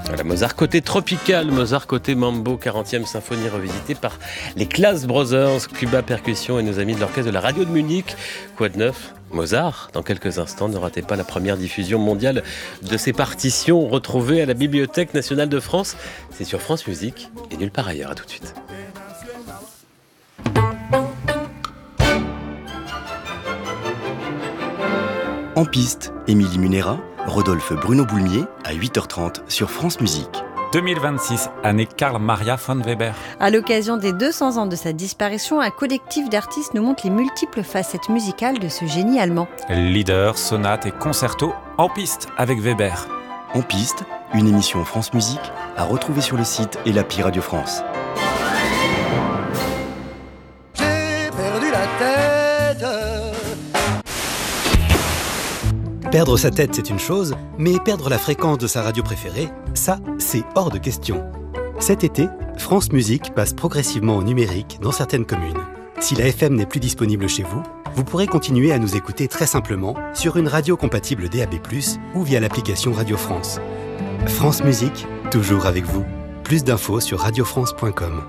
Voilà, Mozart côté tropical, Mozart côté mambo, 40e symphonie revisitée par les Class Brothers, Cuba Percussion et nos amis de l'orchestre de la radio de Munich. Quoi de neuf ? Mozart, dans quelques instants, ne ratez pas la première diffusion mondiale de ses partitions retrouvées à la Bibliothèque nationale de France. C'est sur France Musique et nulle part ailleurs. À tout de suite. En piste, Émilie Munera, Rodolphe Bruno Boulmier à 8h30 sur France Musique. 2026, année Karl Maria von Weber. À l'occasion des 200 ans de sa disparition, un collectif d'artistes nous montre les multiples facettes musicales de ce génie allemand. Lieder, sonates et concertos en piste avec Weber. En piste, une émission France Musique à retrouver sur le site et l'appli Radio France. J'ai perdu la tête. Perdre sa tête, c'est une chose, mais perdre la fréquence de sa radio préférée, ça, c'est hors de question. Cet été, France Musique passe progressivement au numérique dans certaines communes. Si la FM n'est plus disponible chez vous, vous pourrez continuer à nous écouter très simplement sur une radio compatible DAB+, ou via l'application Radio France. France Musique, toujours avec vous. Plus d'infos sur radiofrance.com.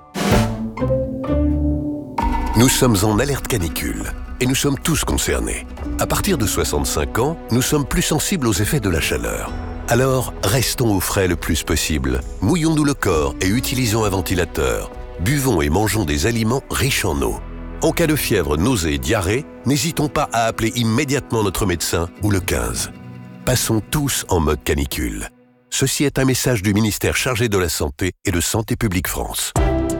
Nous sommes en alerte canicule et nous sommes tous concernés. À partir de 65 ans, nous sommes plus sensibles aux effets de la chaleur. Alors, restons au frais le plus possible. Mouillons-nous le corps et utilisons un ventilateur. Buvons et mangeons des aliments riches en eau. En cas de fièvre, nausées et diarrhée, n'hésitons pas à appeler immédiatement notre médecin ou le 15. Passons tous en mode canicule. Ceci est un message du ministère chargé de la Santé et de Santé publique France.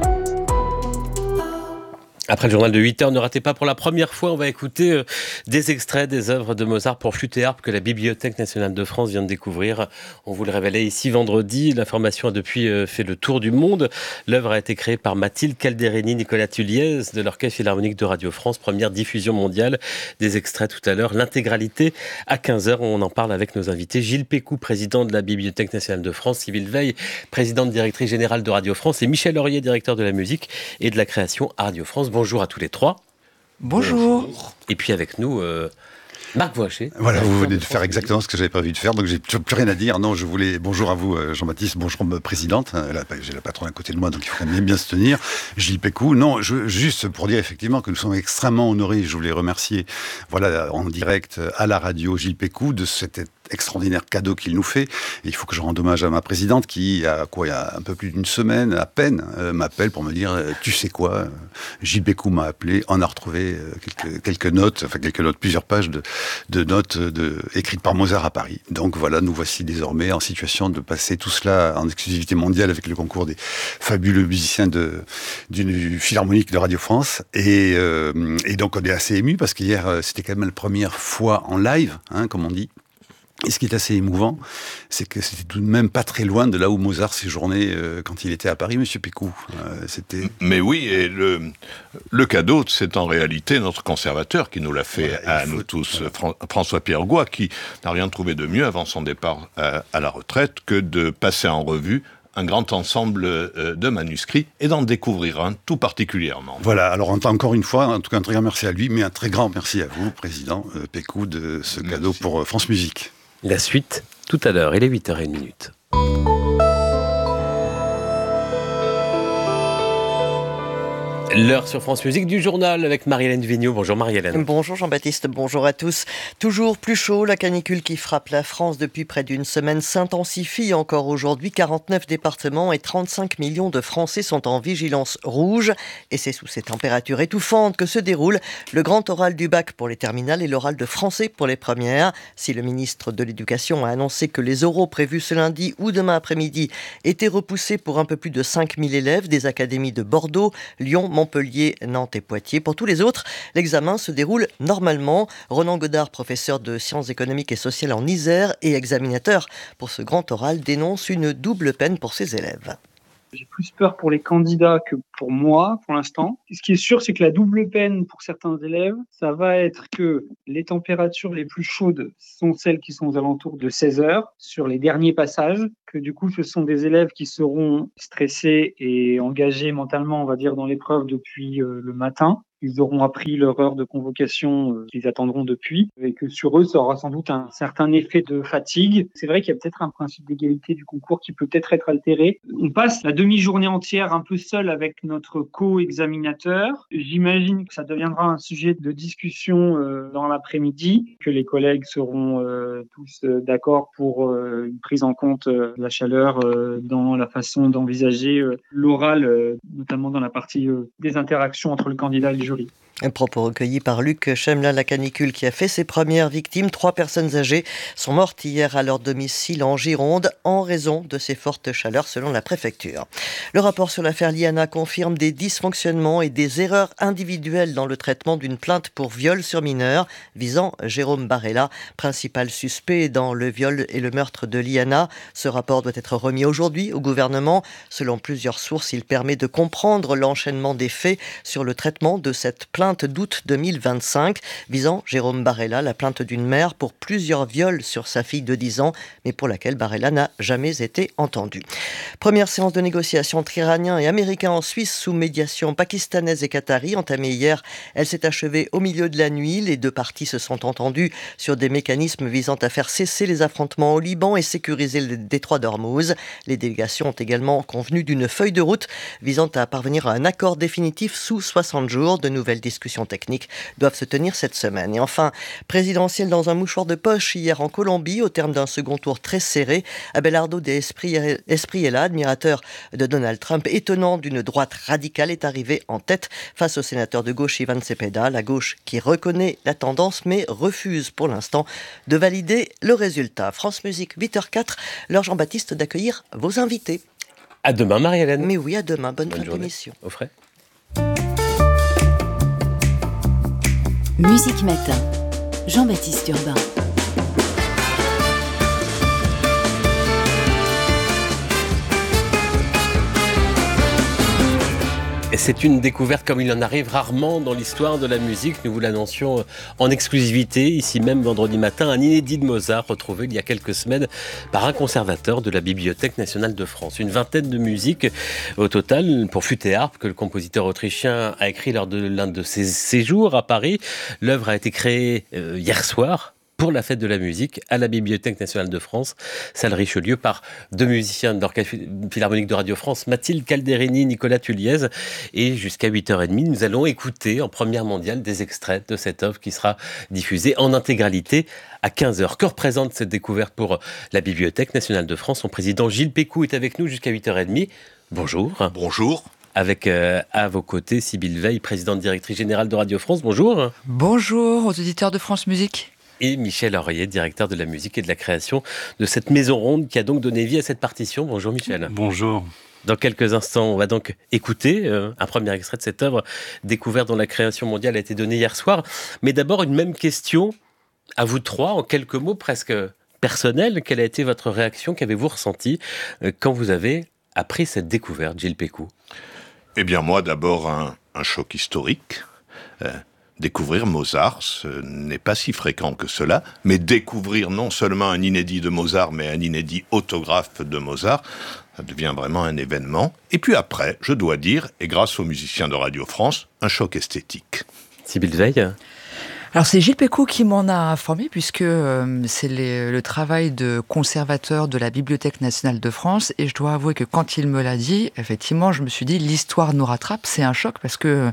Après le journal de 8h, ne ratez pas pour la première fois, on va écouter des extraits des œuvres de Mozart pour flûte et harpe que la Bibliothèque nationale de France vient de découvrir. On vous le révélait ici vendredi, l'information a depuis fait le tour du monde. L'œuvre a été créée par Mathilde Calderini, Nicolas Tulliez de l'Orchestre Philharmonique de Radio France, première diffusion mondiale. Des extraits tout à l'heure, l'intégralité à 15h. On en parle avec nos invités. Gilles Pécou, président de la Bibliothèque nationale de France, Sybille Veil, présidente directrice générale de Radio France et Michel Laurier, directeur de la musique et de la création à Radio France. Bonjour à tous les trois. Bonjour. Et puis avec nous, Marc Voiché. Voilà, vous venez de faire exactement ce que j'avais prévu de faire, donc j'ai plus rien à dire. Non, je voulais... Bonjour à vous, Jean-Baptiste, bonjour, présidente. J'ai la patronne à côté de moi, donc il faut quand même bien se tenir. Gilles Pécou. Non, juste pour dire effectivement que nous sommes extrêmement honorés, je voulais remercier, voilà, en direct à la radio, Gilles Pécou, de cet extraordinaire cadeau qu'il nous fait. Et il faut que je rende hommage à ma présidente qui, il y a un peu plus d'une semaine à peine, m'appelle pour me dire tu sais quoi, Gilles Pécou m'a appelé, on a retrouvé quelques notes, plusieurs pages de notes écrites par Mozart à Paris. Donc voilà, nous voici désormais en situation de passer tout cela en exclusivité mondiale avec le concours des fabuleux musiciens du Philharmonique de Radio France. Et donc on est assez ému parce qu'hier c'était quand même la première fois en live, comme on dit. Et ce qui est assez émouvant, c'est que c'était tout de même pas très loin de là où Mozart séjournait quand il était à Paris, Monsieur Pécou. Mais oui, et le cadeau, c'est en réalité notre conservateur qui nous l'a fait nous tous, François-Pierre Goy, qui n'a rien trouvé de mieux avant son départ à la retraite que de passer en revue un grand ensemble de manuscrits et d'en découvrir un tout particulièrement. Voilà, alors encore une fois, en tout cas un très grand merci à lui, mais un très grand merci à vous, Président Pécou, de ce cadeau pour France Musique. La suite, tout à l'heure, il est 8h01. L'heure sur France Musique du journal avec Marie-Hélène Vigneault. Bonjour Marie-Hélène. Bonjour Jean-Baptiste, bonjour à tous. Toujours plus chaud, la canicule qui frappe la France depuis près d'une semaine s'intensifie encore aujourd'hui. 49 départements et 35 millions de Français sont en vigilance rouge. Et c'est sous ces températures étouffantes que se déroule le grand oral du bac pour les terminales et l'oral de français pour les premières. Si le ministre de l'Éducation a annoncé que les oraux prévus ce lundi ou demain après-midi étaient repoussés pour un peu plus de 5000 élèves des académies de Bordeaux, Lyon, Montpellier, Nantes et Poitiers. Pour tous les autres, l'examen se déroule normalement. Ronan Godard, professeur de sciences économiques et sociales en Isère et examinateur pour ce grand oral, dénonce une double peine pour ses élèves. J'ai plus peur pour les candidats que pour moi, pour l'instant. Ce qui est sûr, c'est que la double peine pour certains élèves, ça va être que les températures les plus chaudes sont celles qui sont aux alentours de 16 heures sur les derniers passages, que du coup, ce sont des élèves qui seront stressés et engagés mentalement, on va dire, dans l'épreuve depuis le matin. Ils auront appris leur heure de convocation qu'ils attendront depuis, et que sur eux, ça aura sans doute un certain effet de fatigue. C'est vrai qu'il y a peut-être un principe d'égalité du concours qui peut peut-être être altéré. On passe la demi-journée entière un peu seul avec notre co-examinateur. J'imagine que ça deviendra un sujet de discussion dans l'après-midi, que les collègues seront tous d'accord pour une prise en compte de la chaleur dans la façon d'envisager l'oral, notamment dans la partie des interactions entre le candidat et le jury. Un propos recueilli par Luc Chemelin. La canicule qui a fait ses premières victimes. 3 personnes âgées sont mortes hier à leur domicile en Gironde en raison de ces fortes chaleurs selon la préfecture. Le rapport sur l'affaire Liana confirme des dysfonctionnements et des erreurs individuelles dans le traitement d'une plainte pour viol sur mineur visant Jérôme Barella, principal suspect dans le viol et le meurtre de Liana. Ce rapport doit être remis aujourd'hui au gouvernement. Selon plusieurs sources, il permet de comprendre l'enchaînement des faits sur le traitement de cette plainte d'août 2025 visant Jérôme Barella, la plainte d'une mère pour plusieurs viols sur sa fille de 10 ans, mais pour laquelle Barella n'a jamais été entendu. Première séance de négociation entre Iraniens et Américains en Suisse sous médiation pakistanaise et qatari entamée hier. Elle s'est achevée au milieu de la nuit. Les 2 parties se sont entendues sur des mécanismes visant à faire cesser les affrontements au Liban et sécuriser le détroit d'Ormuz. Les délégations ont également convenu d'une feuille de route visant à parvenir à un accord définitif sous 60 jours. De nouvelles discussions techniques doivent se tenir cette semaine. Et enfin, présidentielle dans un mouchoir de poche hier en Colombie, au terme d'un second tour très serré. Abelardo de Espriella, admirateur de Donald Trump, étonnant d'une droite radicale, est arrivé en tête face au sénateur de gauche Ivan Cepeda. La gauche qui reconnaît la tendance mais refuse pour l'instant de valider le résultat. France Musique, 8h04, l'heure Jean-Baptiste d'accueillir vos invités. À demain, Marie-Hélène. Mais oui, à demain. Bonne fin d'émission. Au frais. Musique Matin, Jean-Baptiste Urbain. Et c'est une découverte comme il en arrive rarement dans l'histoire de la musique. Nous vous l'annoncions en exclusivité, ici même vendredi matin, un inédit de Mozart retrouvé il y a quelques semaines par un conservateur de la Bibliothèque nationale de France. Une vingtaine de musiques au total pour flûte et harpe que le compositeur autrichien a écrit lors de l'un de ses séjours à Paris. L'œuvre a été créée hier soir pour la fête de la musique à la Bibliothèque nationale de France, salle Richelieu, par 2 musiciens de l'Orchestre Philharmonique de Radio France, Mathilde Calderini, Nicolas Tulliez. Et jusqu'à 8h30, nous allons écouter en première mondiale des extraits de cette œuvre qui sera diffusée en intégralité à 15h. Que représente cette découverte pour la Bibliothèque nationale de France? Son président Gilles Pécou est avec nous jusqu'à 8h30. Bonjour. Bonjour. Avec à vos côtés Sybille Veil, présidente directrice générale de Radio France. Bonjour. Bonjour aux auditeurs de France Musique. Et Michel Aurier, directeur de la musique et de la création de cette maison ronde qui a donc donné vie à cette partition. Bonjour Michel. Bonjour. Dans quelques instants, on va donc écouter un premier extrait de cette œuvre découverte dont la création mondiale a été donnée hier soir. Mais d'abord, une même question à vous trois, en quelques mots presque personnels. Quelle a été votre réaction? Qu'avez-vous ressenti quand vous avez appris cette découverte, Gilles Pécou? Eh bien moi, d'abord, un choc historique. Découvrir Mozart, ce n'est pas si fréquent que cela, mais découvrir non seulement un inédit de Mozart, mais un inédit autographe de Mozart, ça devient vraiment un événement. Et puis après, je dois dire, et grâce aux musiciens de Radio France, un choc esthétique. Sybille Veil. Alors c'est Gilles Pécou qui m'en a informé puisque c'est le travail de conservateur de la Bibliothèque nationale de France et je dois avouer que quand il me l'a dit, effectivement je me suis dit l'histoire nous rattrape, c'est un choc parce que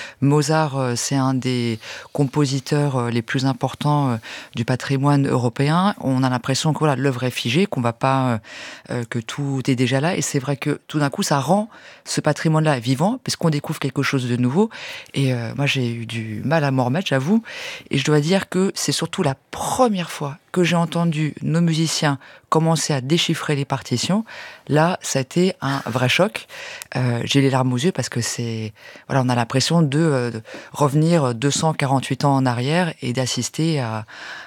Mozart c'est un des compositeurs les plus importants du patrimoine européen. On a l'impression que voilà, l'œuvre est figée, qu'on va pas que tout est déjà là et c'est vrai que tout d'un coup ça rend ce patrimoine-là vivant puisqu'on découvre quelque chose de nouveau et moi j'ai eu du mal à m'en remettre, j'avoue. Et je dois dire que c'est surtout la première fois que j'ai entendu nos musiciens commencer à déchiffrer les partitions. Là, ça a été un vrai choc. J'ai les larmes aux yeux parce que voilà, on a l'impression de revenir 248 ans en arrière et d'assister à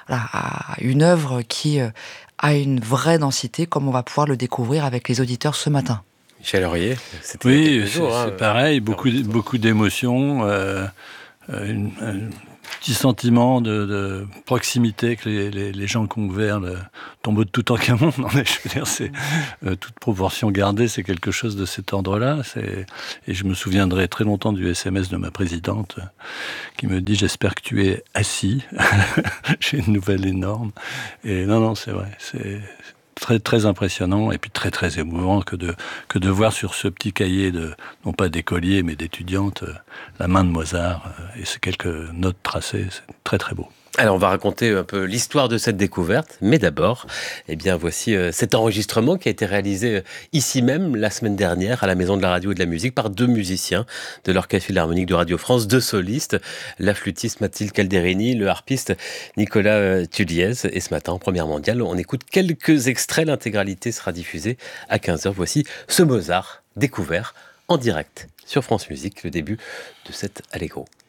une œuvre qui a une vraie densité, comme on va pouvoir le découvrir avec les auditeurs ce matin. Michel Laurier, c'était oui, c'est pareil, beaucoup d'émotions, un petit sentiment de proximité avec les gens qui ont ouvert le tombeau de Toutankhamon. Non mais je veux dire, c'est toute proportion gardée, c'est quelque chose de cet ordre-là. Et je me souviendrai très longtemps du SMS de ma présidente qui me dit « J'espère que tu es assis, j'ai une nouvelle énorme ». Et non, c'est vrai, c'est très, très impressionnant et puis très, très émouvant que de voir sur ce petit cahier, non pas d'écoliers, mais d'étudiantes, la main de Mozart et ces quelques notes tracées. C'est très, très beau. Alors, on va raconter un peu l'histoire de cette découverte, mais d'abord, voici cet enregistrement qui a été réalisé ici même la semaine dernière à la Maison de la Radio et de la Musique par 2 musiciens de l'Orchestre Philharmonique de Radio France, 2 solistes, la flûtiste Mathilde Calderini, le harpiste Nicolas Tulliez. Et ce matin, en Première Mondiale, on écoute quelques extraits, l'intégralité sera diffusée à 15h. Voici ce Mozart découvert en direct sur France Musique, le début de cet Allegro.